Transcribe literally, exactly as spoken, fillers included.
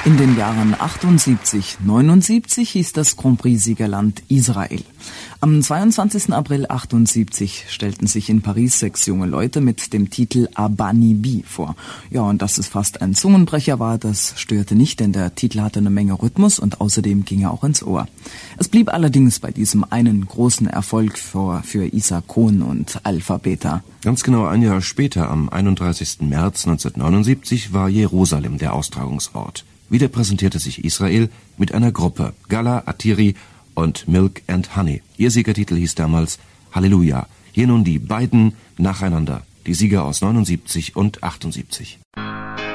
In den Jahren achtundsiebzig, neunundsiebzig hieß das Grand Prix-Siegerland Israel. Am zweiundzwanzigsten April achtundsiebzig stellten sich in Paris sechs junge Leute mit dem Titel Abanibi vor. Ja, und dass es fast ein Zungenbrecher war, das störte nicht, denn der Titel hatte eine Menge Rhythmus und außerdem ging er auch ins Ohr. Es blieb allerdings bei diesem einen großen Erfolg für, für Isa Kohn und Alpha Beta. Ganz genau ein Jahr später, am einunddreißigsten März neunzehnhundertneunundsiebzig, war Jerusalem der Austragungsort. Wieder präsentierte sich Israel mit einer Gruppe, Gala, Atiri und Milk and Honey. Ihr Siegertitel hieß damals Halleluja. Hier nun die beiden nacheinander, die Sieger aus neunundsiebzig und achtundsiebzig.